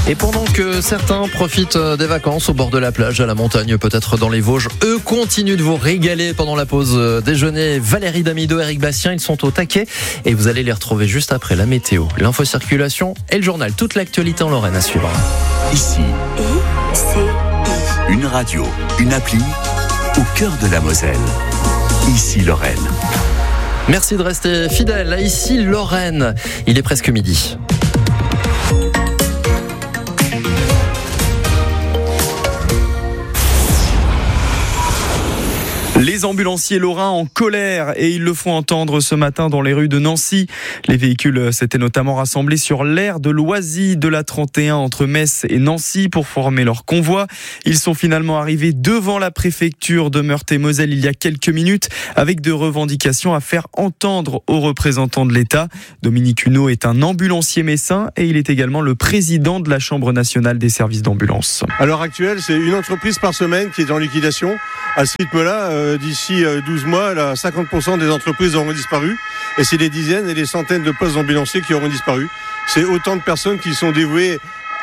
Et pendant que certains profitent des vacances au bord de la plage, à la montagne, peut-être dans les Vosges, eux continuent de vous régaler pendant la pause déjeuner. Valérie Damido, Eric Bastien, ils sont au taquet et vous allez les retrouver juste après la météo, l'info circulation et le journal. Toute l'actualité en Lorraine à suivre. Ici, une radio, une appli au cœur de la Moselle. Ici Lorraine. Merci de rester fidèle à Ici Lorraine. Il est presque midi. Les ambulanciers lorrains en colère et ils le font entendre ce matin dans les rues de Nancy. Les véhicules s'étaient notamment rassemblés sur l'aire de Loisy de la 31 entre Metz et Nancy pour former leur convoi. Ils sont finalement arrivés devant la préfecture de Meurthe-et-Moselle il y a quelques minutes avec des revendications à faire entendre aux représentants de l'État. Dominique Huneau est un ambulancier messin et il est également le président de la Chambre nationale des services d'ambulance. À l'heure actuelle, c'est une entreprise par semaine qui est en liquidation. À ce rythme-là, d'ici 12 mois, 50% des entreprises auront disparu. Et c'est des dizaines et des centaines de postes d'ambulanciers qui auront disparu. C'est autant de personnes qui sont dévouées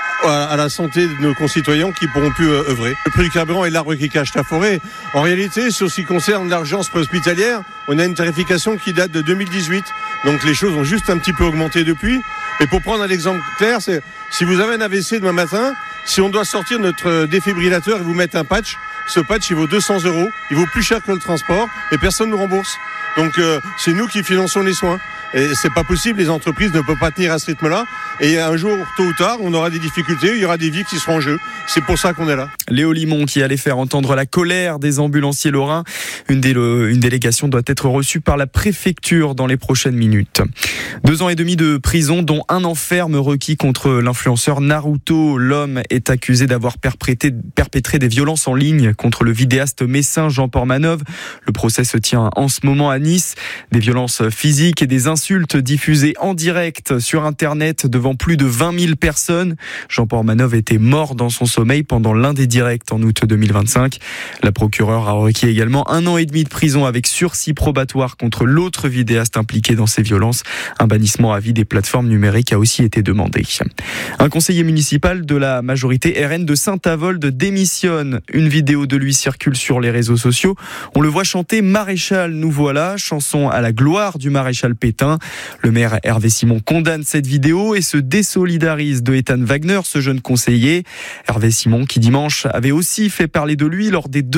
à la santé de nos concitoyens qui pourront plus œuvrer. Le prix du carburant est l'arbre qui cache la forêt. En réalité, sur ce qui concerne l'urgence préhospitalière, on a une tarification qui date de 2018. Donc les choses ont juste un petit peu augmenté depuis. Mais pour prendre un exemple clair, c'est si vous avez un AVC demain matin, si on doit sortir notre défibrillateur et vous mettre un patch, ce patch il vaut 200 €, il vaut plus cher que le transport et personne ne nous rembourse. Donc c'est nous qui finançons les soins. Et c'est pas possible, les entreprises ne peuvent pas tenir à ce rythme-là. Et un jour, tôt ou tard, on aura des difficultés, il y aura des vies qui seront en jeu. C'est pour ça qu'on est là. Léo Limon qui allait faire entendre la colère des ambulanciers lorrains. Une délégation doit être reçue par la préfecture dans les prochaines minutes. 2 ans et demi de prison, dont 1 an ferme requis contre l'influenceur Naruto. L'homme est accusé d'avoir perpétré des violences en ligne contre le vidéaste messin Jean Portmanov. Le procès se tient en ce moment à Nice. Des violences physiques et des insultes diffusées en direct sur Internet devant plus de 20 000 personnes. Jean Portmanov était mort dans son sommeil pendant l'un des directs en août 2025. La procureure a requis également 1 an et demi de prison avec sursis probatoire contre l'autre vidéaste impliqué dans ces violences. Un bannissement à vie des plateformes numériques a aussi été demandé. Un conseiller municipal de la majorité RN de Saint-Avold démissionne. Une vidéo de lui circule sur les réseaux sociaux. On le voit chanter Maréchal, nous voilà, chanson à la gloire du maréchal Pétain. Le maire Hervé Simon condamne cette vidéo et se désolidarise de Ethan Wagner, ce jeune conseiller. Hervé Simon qui dimanche avait aussi fait parler de lui lors des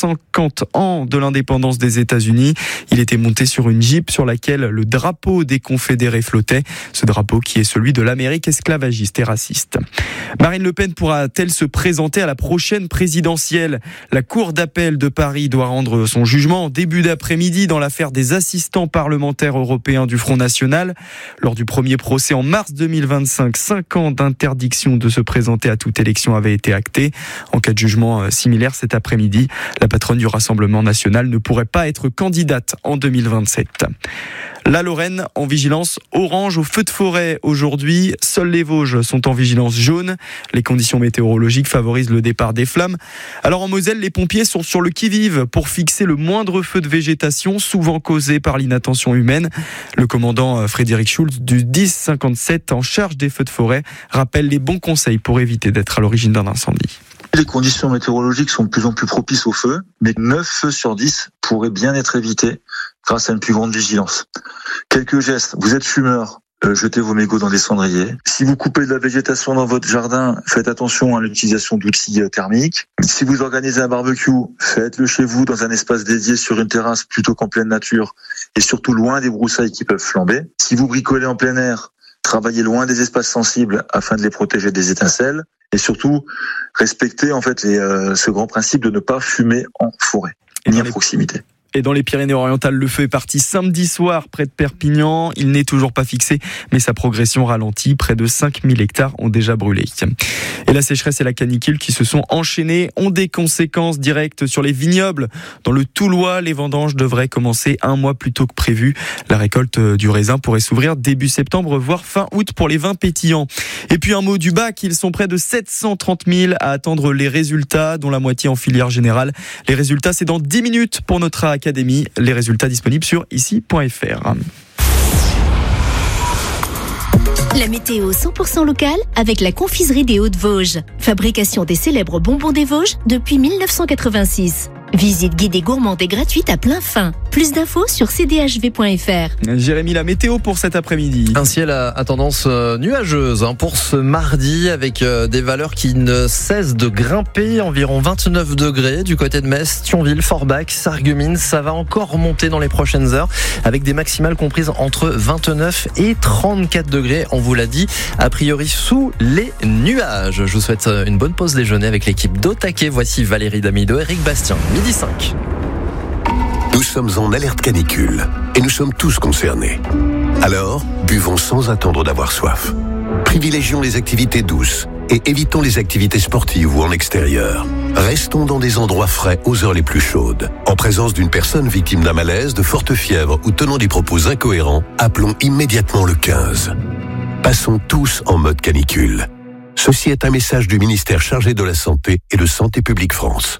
250 ans de l'indépendance des États-Unis. Il était monté sur une Jeep sur laquelle le drapeau des Confédérés flottait. Ce drapeau qui est celui de l'Amérique esclavagiste et raciste. Marine Le Pen pourra-t-elle se présenter à la prochaine présidentielle ? La Cour d'appel de Paris doit rendre son jugement en début d'après-midi dans l'affaire des assistants parlementaires européens du Front National. Lors du premier procès en mars 2025, 5 ans d'interdiction de se présenter à toute élection avaient été actés. En cas de jugement similaire cet après-midi, la patronne du Rassemblement national ne pourrait pas être candidate en 2027. La Lorraine en vigilance orange au feu de forêt aujourd'hui. Seules les Vosges sont en vigilance jaune. Les conditions météorologiques favorisent le départ des flammes. Alors en Moselle, les pompiers sont sur le qui-vive pour fixer le moindre feu de végétation, souvent causé par l'inattention humaine. Le commandant Frédéric Schulz du 1057 en charge des feux de forêt rappelle les bons conseils pour éviter d'être à l'origine d'un incendie. Les conditions météorologiques sont de plus en plus propices au feu, mais 9 feux sur 10 pourraient bien être évités grâce à une plus grande vigilance. Quelques gestes. Vous êtes fumeur, jetez vos mégots dans des cendriers. Si vous coupez de la végétation dans votre jardin, faites attention à l'utilisation d'outils thermiques. Si vous organisez un barbecue, faites-le chez vous dans un espace dédié sur une terrasse plutôt qu'en pleine nature et surtout loin des broussailles qui peuvent flamber. Si vous bricolez en plein air, travaillez loin des espaces sensibles afin de les protéger des étincelles et surtout respectez ce grand principe de ne pas fumer en forêt ni à proximité. Et dans les Pyrénées-Orientales, le feu est parti samedi soir près de Perpignan. Il n'est toujours pas fixé, mais sa progression ralentit. Près de 5000 hectares ont déjà brûlé. Et la sécheresse et la canicule qui se sont enchaînées ont des conséquences directes sur les vignobles. Dans le Toulois, les vendanges devraient commencer 1 mois plus tôt que prévu. La récolte du raisin pourrait s'ouvrir début septembre, voire fin août pour les vins pétillants. Et puis un mot du bac, ils sont près de 730 000 à attendre les résultats, dont la moitié en filière générale. Les résultats, c'est dans 10 minutes pour notre académie. Les résultats disponibles sur ici.fr. La météo 100% locale avec la confiserie des Hauts-de-Vosges. Fabrication des célèbres bonbons des Vosges depuis 1986. Visite guidée gourmande et gratuite à plein fin. Plus d'infos sur cdhv.fr. Jérémy, la météo pour cet après-midi. Un ciel à tendance nuageuse pour ce mardi avec des valeurs qui ne cessent de grimper. Environ 29 degrés du côté de Metz, Thionville, Forbach, Sarreguemines. Ça va encore monter dans les prochaines heures avec des maximales comprises entre 29 et 34 degrés. On vous l'a dit, a priori sous les nuages. Je vous souhaite une bonne pause déjeuner avec l'équipe d'Au Taquet. Voici Valérie Damido, Eric Bastien. 12h05. Nous sommes en alerte canicule et nous sommes tous concernés. Alors, buvons sans attendre d'avoir soif. Privilégions les activités douces et évitons les activités sportives ou en extérieur. Restons dans des endroits frais aux heures les plus chaudes. En présence d'une personne victime d'un malaise, de forte fièvre ou tenant des propos incohérents, appelons immédiatement le 15. Passons tous en mode canicule. Ceci est un message du ministère chargé de la Santé et de Santé publique France.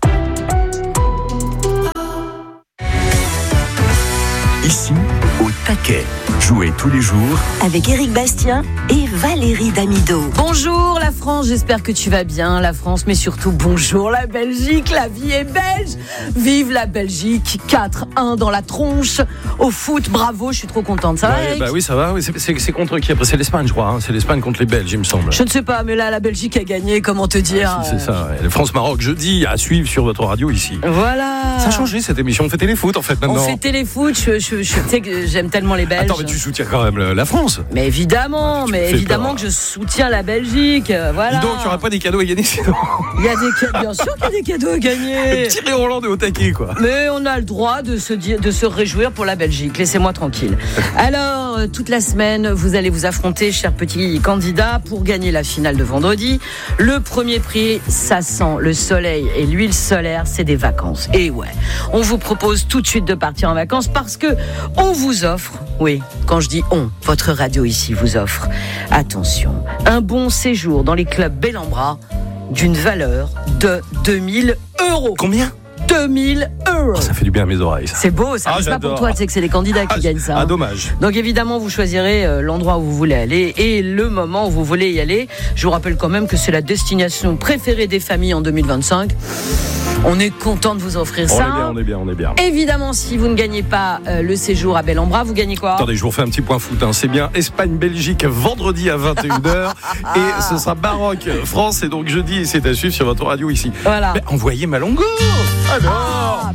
Ici, Au Taquet. Jouez tous les jours avec Eric Bastien et Valérie Damido. Bonjour la France, j'espère que tu vas bien la France, mais surtout bonjour la Belgique, la vie est belge. Vive la Belgique, 4-1 dans la tronche. Au foot, bravo, je suis trop contente. Ça va Eric ? Bah oui, ça va, oui, c'est contre qui après ? C'est l'Espagne, je crois, hein. C'est l'Espagne contre les Belges, il me semble. Je ne sais pas, mais là la Belgique a gagné, comment te dire ? C'est ça, ouais. France-Maroc jeudi à suivre sur votre radio ici. Voilà. Ça a changé cette émission, on fait téléfoot en fait maintenant. On fait téléfoot, je sais que j'aime tellement les Belges. Attends, mais tu soutiens quand même la France. Mais évidemment, que je soutiens la Belgique, voilà. Dis donc, il n'y aura pas des cadeaux à gagner sinon. Il y a bien sûr qu'il y a des cadeaux à gagner. Thierry Roland de Au Taquet, quoi. Mais on a le droit de se réjouir pour la Belgique. Laissez-moi tranquille. Alors, toute la semaine, vous allez vous affronter, chers petits candidats, pour gagner la finale de vendredi. Le premier prix, ça sent le soleil et l'huile solaire, c'est des vacances. Et ouais, on vous propose tout de suite de partir en vacances parce que on vous offre, oui, quand je dis on, votre radio ici vous offre, attention, un bon séjour dans les clubs Bellambra d'une valeur de 2000 €. Combien ? 2000 €. Oh, ça fait du bien à mes oreilles, ça. C'est beau, ça n'est pas pour toi, tu sais que c'est les candidats qui gagnent ça. Ah, dommage. Donc évidemment, vous choisirez l'endroit où vous voulez aller et le moment où vous voulez y aller. Je vous rappelle quand même que c'est la destination préférée des familles en 2025. On est content de vous offrir ça. On est bien. Évidemment, si vous ne gagnez pas le séjour à Bellambra, vous gagnez quoi ? Attendez, je vous refais un petit point foot. C'est bien Espagne-Belgique vendredi à 21h. Et ce sera Maroc-France. Et donc jeudi, c'est à suivre sur votre radio ici. Voilà. Mais envoyez Malongo. Alors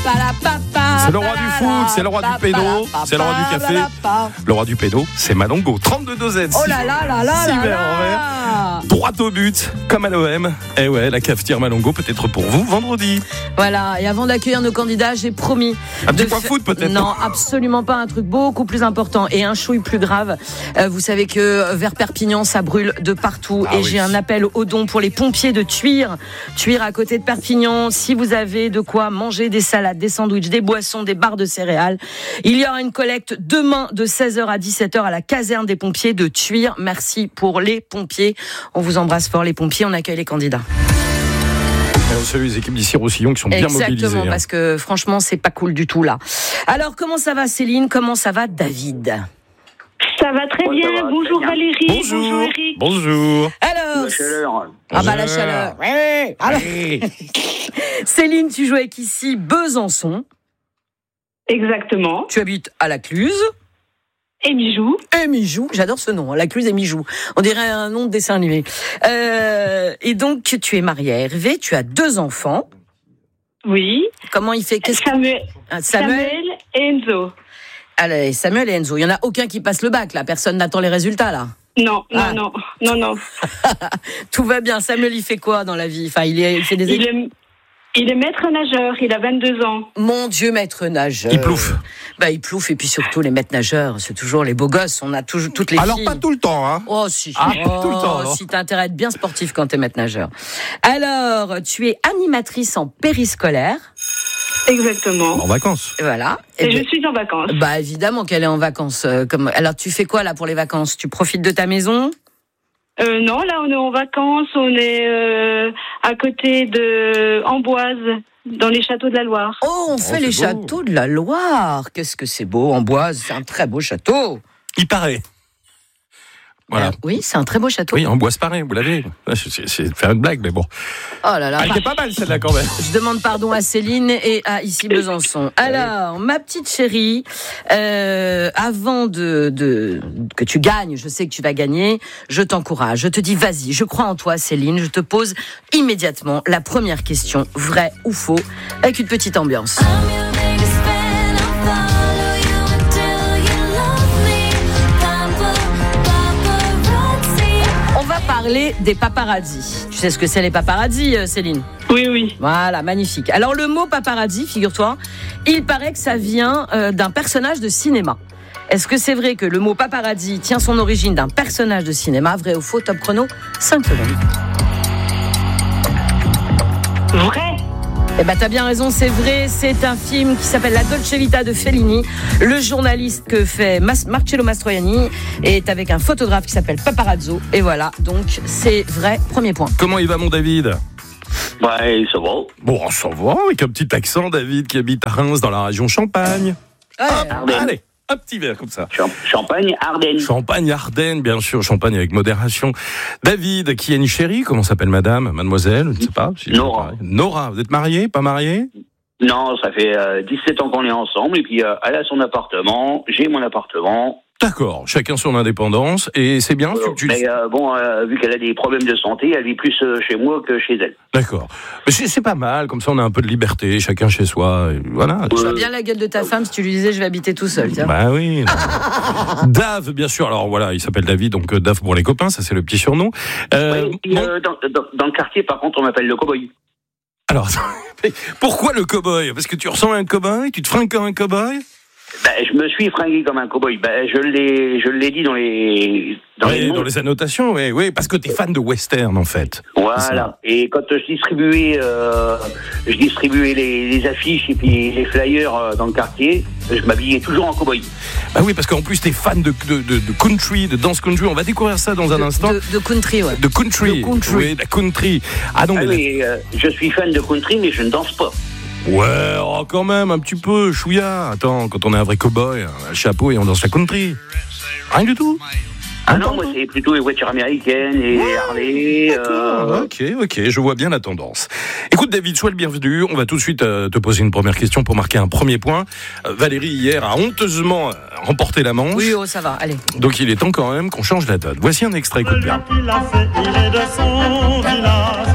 c'est le roi du foot, c'est le roi du pédo, c'est le roi du café. Le roi du pédo, c'est Malongo. 32 Z. Oh là là là là là là. Droit au but, comme à l'OM. Et ouais, la cafetière Malongo peut-être pour vous vendredi. Voilà, et avant d'accueillir nos candidats, j'ai promis un petit point foot peut-être. Non, absolument pas, un truc beaucoup plus important et un chouille plus grave. Vous savez que vers Perpignan, ça brûle de partout et j'ai un appel aux dons pour les pompiers de Tuire. Tuire à côté de Perpignan, si vous avez de quoi manger des salades, des sandwichs, des boissons, des barres de céréales, il y aura une collecte demain de 16h à 17h à la caserne des pompiers de Tuire. Merci pour les pompiers. On vous embrasse fort les pompiers, on accueille les candidats. Et on salue les équipes d'ici Roussillon qui sont bien mobilisées. Exactement, parce que franchement, c'est pas cool du tout là. Alors, comment ça va Céline ? Comment ça va David ? Ça va très bien. Bonjour Valérie. Bonjour Eric. Bonjour. Alors, la chaleur. Ah bah la chaleur. Ouais. Alors, Céline, tu joues avec ici Besançon. Exactement. Tu habites à la Cluse. Et Mijou, j'adore ce nom, la Cluse et Mijou. On dirait un nom de dessin animé. Et donc, tu es mariée à Hervé, tu as 2 enfants. Oui. Comment il fait ? Samuel et Enzo. Allez, Samuel et Enzo. Il n'y en a aucun qui passe le bac, là. Personne n'attend les résultats, là. Non. Tout va bien. Samuel, il fait quoi dans la vie ? Enfin, il fait des études. Il est maître nageur, il a 22 ans. Mon Dieu, maître nageur. Il plouffe. Il plouffe, et puis surtout, les maîtres nageurs, c'est toujours les beaux gosses. On a toujours toutes les filles. Alors, pas tout le temps, hein. Oh, si. Pas tout le temps, alors. Si t'as intérêt à être bien sportif quand t'es maître nageur. Alors, tu es animatrice en périscolaire. Exactement. En vacances. Voilà. Et je suis en vacances. Bah, évidemment qu'elle est en vacances. Alors, tu fais quoi, là, pour les vacances ? Tu profites de ta maison ? Non, là, on est en vacances. On est à côté de Amboise. Dans les châteaux de la Loire. Oh, on fait les châteaux de la Loire. Qu'est-ce que c'est beau, Amboise, c'est un très beau château. Il paraît. Voilà. Oui, c'est un très beau château. Oui, en Bois-Paré, vous l'avez. C'est faire une blague, mais bon. Oh là là. Elle était pas mal celle-là quand même. Je demande pardon à Céline et à ici Besançon. Alors, ma petite chérie, avant que tu gagnes, je sais que tu vas gagner, je t'encourage, je te dis vas-y, je crois en toi Céline, je te pose immédiatement la première question, vrai ou faux, avec une petite ambiance. Parler des paparazzis. Tu sais ce que c'est les paparazzis, Céline ? Oui. Voilà, magnifique. Alors le mot paparazzi, figure-toi, il paraît que ça vient d'un personnage de cinéma. Est-ce que c'est vrai que le mot paparazzi tient son origine d'un personnage de cinéma ? Vrai ou faux ? Top chrono, 5 secondes. Vrai. Eh ben t'as bien raison, c'est vrai, c'est un film qui s'appelle La Dolce Vita de Fellini. Le journaliste que fait Marcello Mastroianni est avec un photographe qui s'appelle Paparazzo. Et voilà, donc c'est vrai, premier point. Comment il va mon David ? Ouais, ça va. Bon, ça va, avec un petit accent, David, qui habite à Reims dans la région Champagne. Allez, un petit verre comme ça. Champagne-Ardenne. Champagne-Ardenne, bien sûr, champagne avec modération. David, qui a une chérie, comment s'appelle madame ? Mademoiselle, je ne sais pas. Nora. Nora, vous êtes mariés, pas mariés ? Non, ça fait 17 ans qu'on est ensemble, et puis elle a son appartement, j'ai mon appartement. D'accord, chacun son indépendance, et c'est bien. Mais vu qu'elle a des problèmes de santé, elle vit plus chez moi que chez elle. D'accord, mais c'est pas mal, comme ça on a un peu de liberté, chacun chez soi, et voilà. Je vois bien la gueule de ta femme si tu lui disais je vais habiter tout seul, tiens. Bah oui. Dave, bien sûr, alors voilà, il s'appelle David, donc Dave pour les copains, ça c'est le petit surnom. Dans le quartier, par contre, on m'appelle le cow-boy. Alors, pourquoi le cow-boy ? Parce que tu ressembles à un cow-boy ? Tu te fringues comme un cow-boy ? Je me suis fringué comme un cow-boy. Je l'ai dit dans les annotations, oui, parce que t'es fan de western en fait. Voilà. Et quand je distribuais les affiches et puis les flyers dans le quartier, je m'habillais toujours en cow-boy. Bah oui, parce qu'en plus t'es fan de country, de dance country. On va découvrir ça dans un instant. De country, ouais. De country. Oui, de country. Ah non, je suis fan de country, mais je ne danse pas. Ouais, quand même, un petit peu, chouïa. Attends, quand on est un vrai cow-boy, un chapeau et on danse la country. Rien du tout. Ah non, moi c'est plutôt les voitures américaines et Harley. Ok, je vois bien la tendance. Écoute David, sois le bienvenu. On va tout de suite te poser une première question pour marquer un premier point. Valérie hier a honteusement remporté la manche. Oui, ça va, allez. Donc il est temps quand même qu'on change la donne. Voici un extrait, écoute bien. Il est de son village.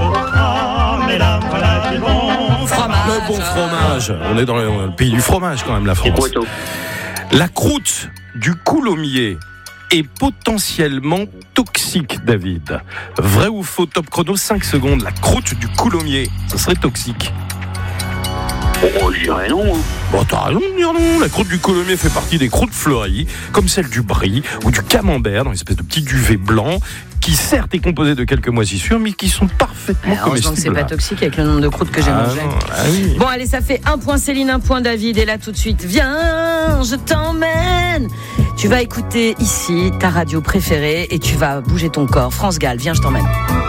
Le bon fromage. On est dans le pays du fromage quand même, la France. La croûte du coulommiers est potentiellement toxique, David. Vrai ou faux? Top chrono, 5 secondes. La croûte du coulommiers, ça serait toxique? Je dirais non. Bon, t'as raison de dire non. La croûte du coulommiers fait partie des croûtes fleuries, comme celle du brie ou du camembert, dans une espèce de petit duvet blanc, qui certes est composé de quelques moisissures, mais qui sont parfaitement comestibles. Heureusement que c'est pas toxique avec le nombre de croûtes que j'ai mangées. Oui. Bon, allez, ça fait 1 point Céline, 1 point David. Et là, tout de suite, viens, je t'emmène. Tu vas écouter ici ta radio préférée et tu vas bouger ton corps. France Gall, viens, je t'emmène.